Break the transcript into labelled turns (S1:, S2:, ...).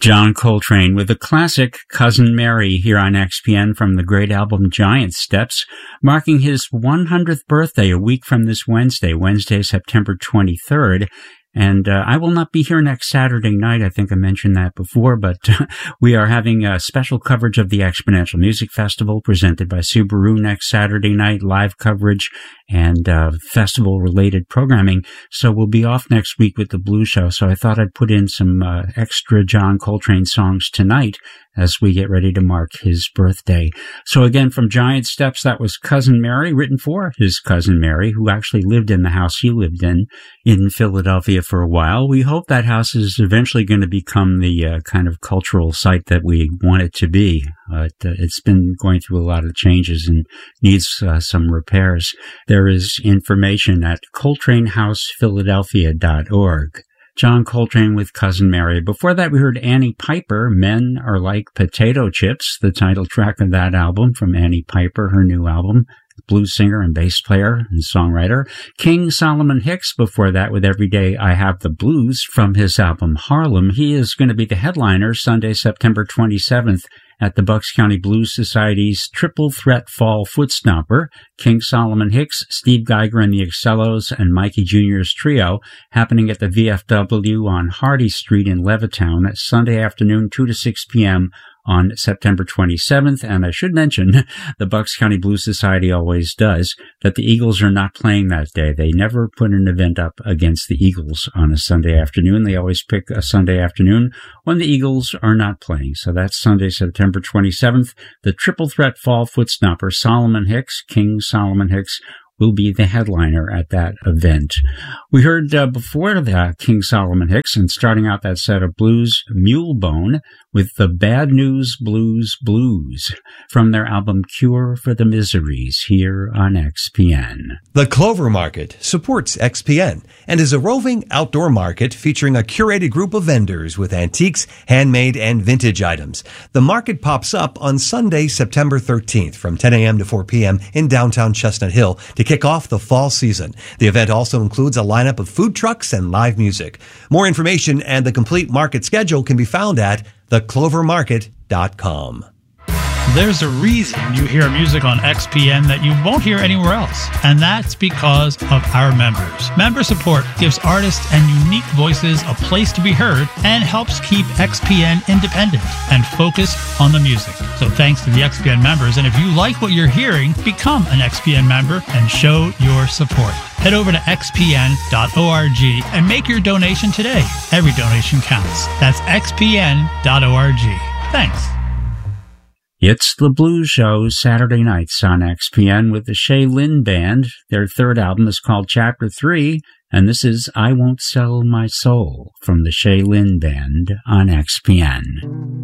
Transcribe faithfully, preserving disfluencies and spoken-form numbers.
S1: John Coltrane with the classic Cousin Mary here on X P N from the great album Giant Steps, marking his one hundredth birthday a week from this Wednesday, Wednesday, September twenty-third. And uh, I will not be here next Saturday night. I think I mentioned that before, but uh, we are having a special coverage of the Exponential Music Festival presented by Subaru next Saturday night, live coverage and uh, festival-related programming. So we'll be off next week with the Blues Show. So I thought I'd put in some uh, extra John Coltrane songs tonight as we get ready to mark his birthday. So again, from Giant Steps, that was Cousin Mary, written for his cousin Mary, who actually lived in the house he lived in, in Philadelphia for a while. We hope that house is eventually going to become the uh, kind of cultural site that we want it to be. Uh, it, uh, it's been going through a lot of changes and needs uh, some repairs. There is information at coltrane house philadelphia dot org. John Coltrane with Cousin Mary. Before that, we heard Annie Piper, Men Are Like Potato Chips, the title track of that album from Annie Piper, her new album. Blues singer and bass player and songwriter. King Solomon Hicks before that with Every Day I Have the Blues from his album Harlem. He is going to be the headliner Sunday, September twenty-seventh at the Bucks County Blues Society's Triple Threat Fall Footstomper. King Solomon Hicks, Steve Geiger and the Excellos, and Mikey Junior's trio, happening at the V F W on Hardy Street in Levittown Sunday afternoon, two to six p.m. on September twenty-seventh. And I should mention, the Bucks County Blues Society always does, that the Eagles are not playing that day. They never put an event up against the Eagles on a Sunday afternoon. They always pick a Sunday afternoon when the Eagles are not playing. So that's Sunday, September twenty-seventh. The Triple Threat Fall Footstomper, Solomon Hicks, King Solomon Hicks, will be the headliner at that event. We heard uh, before that King Solomon Hicks, and starting out that set of blues, Mulebone with the Bad News Blues Blues from their album Cure for the Miseries here on X P N.
S2: The Clover Market supports X P N and is a roving outdoor market featuring a curated group of vendors with antiques, handmade, and vintage items. The market pops up on Sunday, September thirteenth from ten a.m. to four p.m. in downtown Chestnut Hill to kick off the fall season. The event also includes a lineup of food trucks and live music. More information and the complete market schedule can be found at the clover market dot com.
S3: There's a reason you hear music on X P N that you won't hear anywhere else, and that's because of our members. Member support gives artists and unique voices a place to be heard and helps keep X P N independent and focused on the music. So thanks to the X P N members, and if you like what you're hearing, become an X P N member and show your support. Head over to x p n dot org and make your donation today. Every donation counts. That's x p n dot org. Thanks.
S1: It's the Blues Show, Saturday nights on X P N with the Shea Lynn Band. Their third album is called Chapter three, and this is I Won't Sell My Soul from the Shea Lynn Band on X P N.